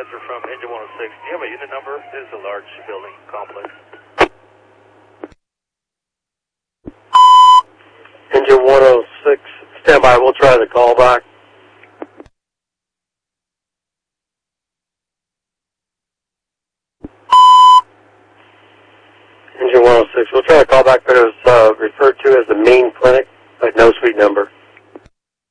answer from Engine 106. Do you have a unit number? This is a large building complex. Engine 106, stand by, we'll try the call back. Engine 106, we'll try to call back, but it was referred to as the main clinic, but no suite number.